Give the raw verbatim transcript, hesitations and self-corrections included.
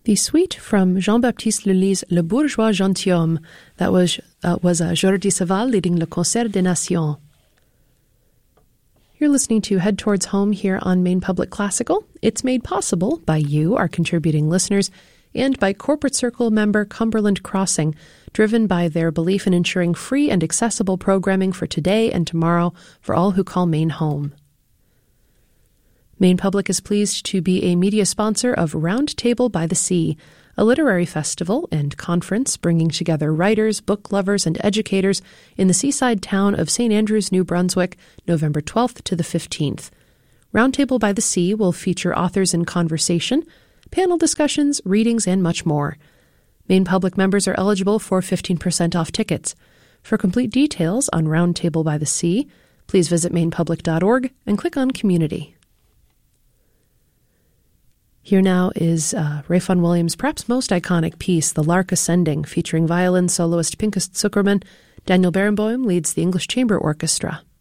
The suite from Jean-Baptiste Lully's Le Bourgeois Gentilhomme, that was, uh, was uh, Jordi Savall leading Le Concert des Nations. You're listening to Head Towards Home here on Maine Public Classical. It's made possible by you, our contributing listeners, and by Corporate Circle member Cumberland Crossing, driven by their belief in ensuring free and accessible programming for today and tomorrow for all who call Maine home. Maine Public is pleased to be a media sponsor of Round Table by the Sea, a literary festival and conference bringing together writers, book lovers, and educators in the seaside town of Saint Andrews, New Brunswick, November twelfth to the fifteenth. Round Table by the Sea will feature authors in conversation, panel discussions, readings, and much more. Maine Public members are eligible for fifteen percent off tickets. For complete details on Round Table by the Sea, please visit maine public dot org and click on Community. Here now is uh, Rayfon Williams' perhaps most iconic piece, The Lark Ascending, featuring violin soloist Pinchas Zuckerman. Daniel Barenboim leads the English Chamber Orchestra.